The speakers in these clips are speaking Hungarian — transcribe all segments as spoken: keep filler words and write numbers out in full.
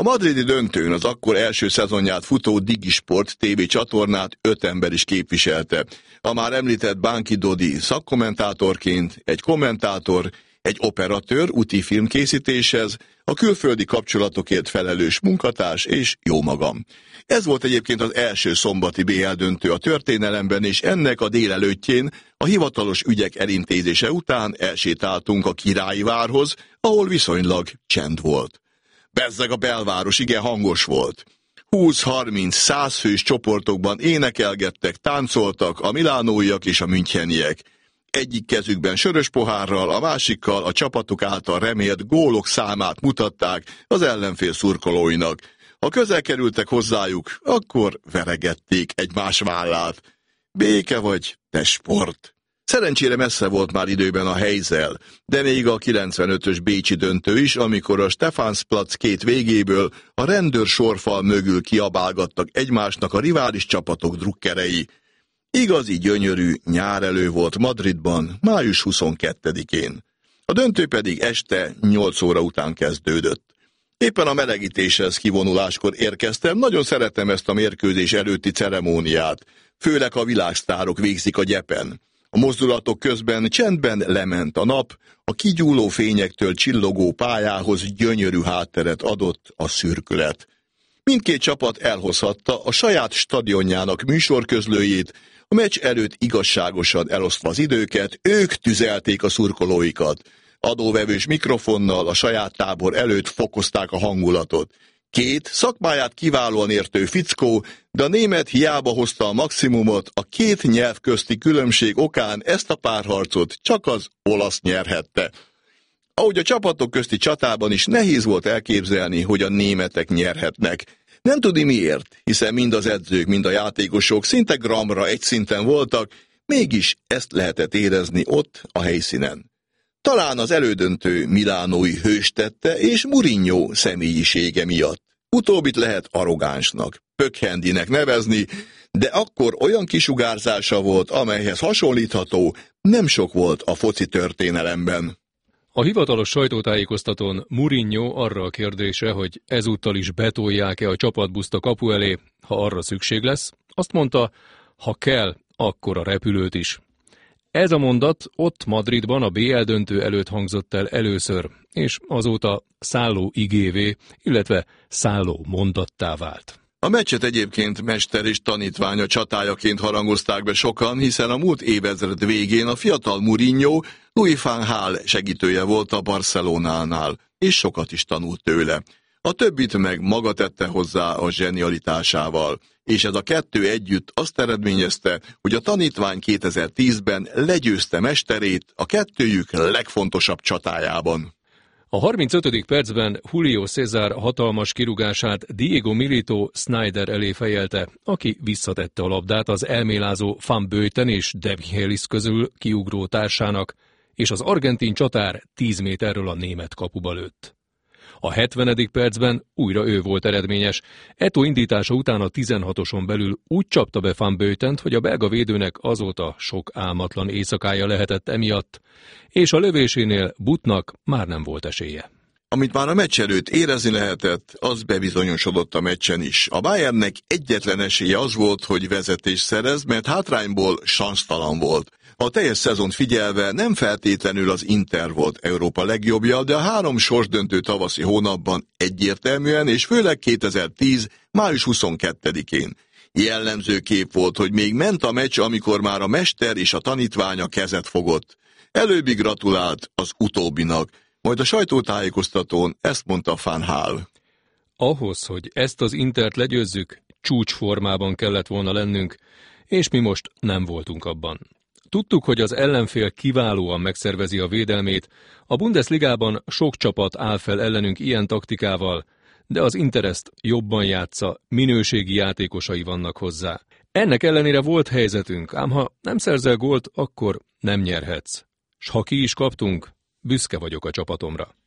madridi döntőn az akkor első szezonját futó Digisport té vé csatornát öt ember is képviselte. A már említett Bánki Dodi szakkommentátorként, egy kommentátor, egy operatőr úti filmkészítéshez, a külföldi kapcsolatokért felelős munkatárs és jó magam. Ez volt egyébként az első szombati bé el döntő a történelemben, és ennek a délelőttjén a hivatalos ügyek elintézése után elsétáltunk a Királyi Várhoz, ahol viszonylag csend volt. Bezzeg a belváros igen hangos volt. húsz-harminc-száz fős csoportokban énekelgettek, táncoltak a milánóiak és a müncheniek. Egyik kezükben sörös pohárral, a másikkal a csapatuk által remélt gólok számát mutatták az ellenfél szurkolóinak. Ha közel kerültek hozzájuk, akkor veregették egymás vállát. Béke vagy te sport. Szerencsére messze volt már időben a Heysel, de még a kilencvenötös bécsi döntő is, amikor a Stephansplatz két végéből a rendőr sorfal mögül kiabálgattak egymásnak a rivális csapatok drukkerei. Igazi gyönyörű nyárelő volt Madridban, május huszonkettedikén. A döntő pedig este nyolc óra után kezdődött. Éppen a melegítéshez kivonuláskor érkeztem, nagyon szeretem ezt a mérkőzés előtti ceremóniát, főleg a világsztárok végzik a gyepen. A mozdulatok közben csendben lement a nap, a kigyúló fényektől csillogó pályához gyönyörű hátteret adott a szürkület. Mindkét csapat elhozhatta a saját stadionjának műsorközlőjét, a meccs előtt igazságosan elosztva az időket, ők tüzelték a szurkolóikat. Adóvevős mikrofonnal a saját tábor előtt fokozták a hangulatot. Két szakmáját kiválóan értő fickó, de a német hiába hozta a maximumot, a két nyelv közti különbség okán ezt a párharcot csak az olasz nyerhette. Ahogy a csapatok közti csatában is nehéz volt elképzelni, hogy a németek nyerhetnek. Nem tudni miért, hiszen mind az edzők, mind a játékosok szinte gramra egy szinten voltak, mégis ezt lehetett érezni ott a helyszínen. Talán az elődöntő milánói hős tette és Mourinho személyisége miatt. Utóbbit lehet arrogánsnak, pökhendinek nevezni, de akkor olyan kisugárzása volt, amelyhez hasonlítható, nem sok volt a foci történelemben. A hivatalos sajtótájékoztatón Mourinho arra a kérdésre, hogy ezúttal is betolják-e a csapatbuszt a kapu elé, ha arra szükség lesz, azt mondta, ha kell, akkor a repülőt is. Ez a mondat ott Madridban a bé el döntő előtt hangzott el először, és azóta szálló igévé, illetve szálló mondattá vált. A meccset egyébként mester és tanítványa csatájaként harangozták be sokan, hiszen a múlt évezred végén a fiatal Mourinho Louis van Gaal segítője volt a Barcelonánál, és sokat is tanult tőle. A többit meg maga tette hozzá a zsenialitásával, és ez a kettő együtt azt eredményezte, hogy a tanítvány kétezer-tízben legyőzte mesterét a kettőjük legfontosabb csatájában. A harmincötödik percben Julio César hatalmas kirúgását Diego Milito Sneijder elé fejelte, aki visszatette a labdát az elmélázó Van Buyten és De Michelis közül kiugró társának, és az argentin csatár tíz méterről a német kapuba lőtt. A hetvenedik percben újra ő volt eredményes. Eto'o indítása után a tizenhatoson belül úgy csapta be Van Buytent, hogy a belga védőnek azóta sok álmatlan éjszakája lehetett emiatt, és a lövésénél Butnak már nem volt esélye. Amit már a meccs előtt érezni lehetett, az bebizonyosodott a meccsen is. A Bayernnek egyetlen esélye az volt, hogy vezetés szerez, mert hátrányból sansztalan volt. A teljes szezont figyelve nem feltétlenül az Inter volt Európa legjobbja, de a három sorsdöntő tavaszi hónapban egyértelműen, és főleg kétezer-tíz. május huszonkettedikén. Jellemző kép volt, hogy még ment a meccs, amikor már a mester és a tanítványa kezet fogott. Előbbig gratulált az utóbbinak, majd a sajtótájékoztatón ezt mondta Van Gaal. Ahhoz, hogy ezt az Intert legyőzzük, csúcsformában kellett volna lennünk, és mi most nem voltunk abban. Tudtuk, hogy az ellenfél kiválóan megszervezi a védelmét, a Bundesligában sok csapat áll fel ellenünk ilyen taktikával, de az Inter ezt jobban játsza, minőségi játékosai vannak hozzá. Ennek ellenére volt helyzetünk, ám ha nem szerzel gólt, akkor nem nyerhetsz. S ha ki is kaptunk, büszke vagyok a csapatomra.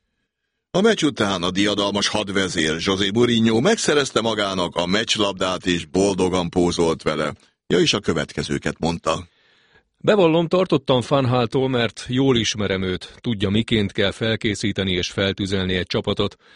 A meccs után a diadalmas hadvezér José Mourinho megszerezte magának a meccslabdát és boldogan pózolt vele. Ja, és a következőket mondta. Bevallom, tartottam Van Gaaltól, mert jól ismerem őt, tudja, miként kell felkészíteni és feltüzelni egy csapatot.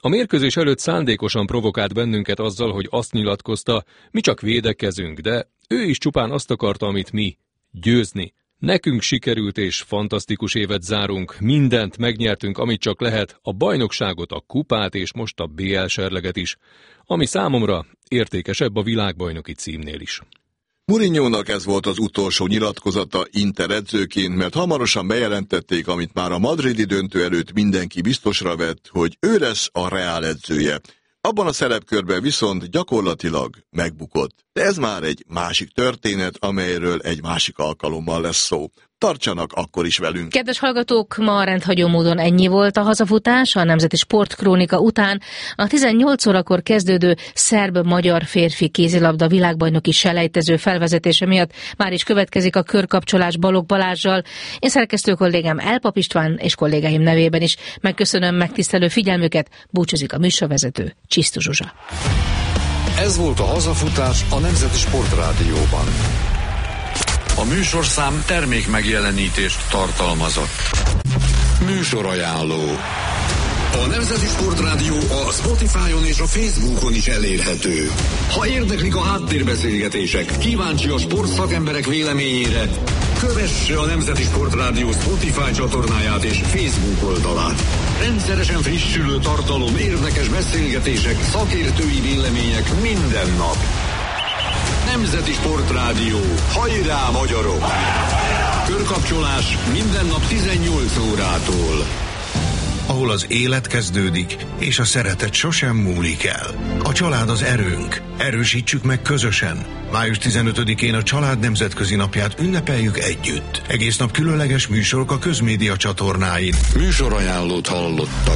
A mérkőzés előtt szándékosan provokált bennünket azzal, hogy azt nyilatkozta, mi csak védekezünk, de ő is csupán azt akarta, amit mi, győzni. Nekünk sikerült és fantasztikus évet zárunk, mindent megnyertünk, amit csak lehet, a bajnokságot, a kupát és most a bé el serleget is, ami számomra értékesebb a világbajnoki címnél is. Mourinhónak ez volt az utolsó nyilatkozata Inter edzőként, mert hamarosan bejelentették, amit már a madridi döntő előtt mindenki biztosra vett, hogy ő lesz a Real edzője. Abban a szerepkörben viszont gyakorlatilag megbukott. De ez már egy másik történet, amelyről egy másik alkalommal lesz szó. Tartsanak akkor is velünk! Kedves hallgatók, ma rendhagyó módon ennyi volt a hazafutás. A Nemzeti Sportkrónika után a tizennyolc órakor kezdődő szerb-magyar férfi kézilabda világbajnoki selejtező felvezetése miatt már is következik a körkapcsolás Balogh Balázssal. Én szerkesztő kollégám Elpap István és kollégáim nevében is megköszönöm megtisztelő figyelmüket. Búcsúzik a műsorvezető, Csisztu Zsuzsa. Ez volt a hazafutás a Nemzeti Sportrádióban. A műsorszám termék megjelenítést tartalmazott. Műsorajánló. A Nemzeti Sportrádió a Spotify-on és a Facebookon is elérhető. Ha érdeklik a háttérbeszélgetések, kíváncsi a sportszakemberek véleményére, kövesse a Nemzeti Sportrádió Spotify csatornáját és Facebook oldalát. Rendszeresen frissülő tartalom, érdekes beszélgetések, szakértői vélemények minden nap. Nemzeti Sportrádió. Hajrá, magyarok! Körkapcsolás minden nap tizennyolc órától. Ahol az élet kezdődik, és a szeretet sosem múlik el. A család az erőnk. Erősítsük meg közösen. május tizenötödikén a Család Nemzetközi Napját ünnepeljük együtt. Egész nap különleges műsorok a Közmédia csatornáin. Műsorajánlót hallottak.